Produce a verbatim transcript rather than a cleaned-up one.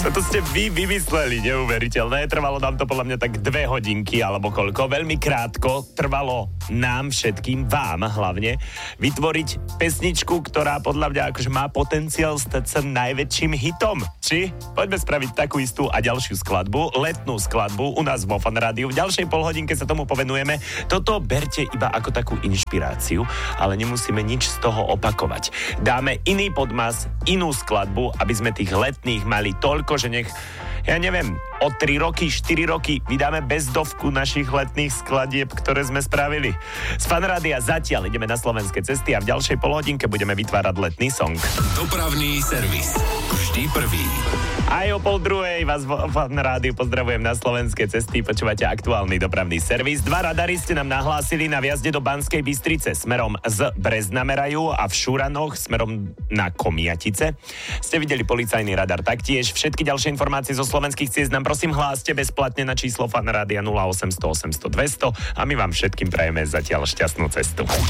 To ste vy vymysleli, neuveriteľné. Trvalo nám to podľa mňa tak dve hodinky alebo koľko. Veľmi krátko trvalo nám všetkým, vám hlavne, vytvoriť pesničku, ktorá podľa mňa akože má potenciál stať sa najväčším hitom. Či? Poďme spraviť takú istú a ďalšiu skladbu, letnú skladbu u nás vo Fan Rádiu. V ďalšej polhodinke sa tomu povenujeme. Toto berte iba ako takú inšpiráciu, ale nemusíme nič z toho opakovať. Dáme iný podmas, inú skladbu, aby sme tých letných mali toľko, že nech, ja neviem, o tri roky, štyri roky vydáme bezdovku našich letných skladieb, ktoré sme spravili. Z Fan Rádia zatiaľ ideme na slovenské cesty a v ďalšej polhodinke budeme vytvárať letný song. Dopravný servis. Vždy prvý. Aj o pol druhej vás vo Fan Rádiu pozdravujem na slovenské cesty. Počúvate aktuálny dopravný servis. Dva radary ste nám nahlásili na vjazde do Banskej Bystrice smerom z Brezna merajú a v Šuranoch smerom na Komiatice. Ste videli policajný radar taktiež. Všetky ďalšie informácie zo slovenských ciest nám prosím hláste bezplatne na číslo Fan Rádia nula osem nula nula osem nula nula dvesto a my vám všetkým prajeme zatiaľ šťastnú cestu.